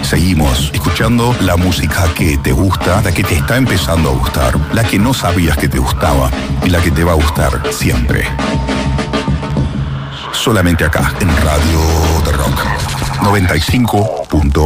Seguimos escuchando la música que te gusta, la que te está empezando a gustar, la que no sabías que te gustaba y la que te va a gustar siempre. Solamente acá, en Radio The Rock 95.1.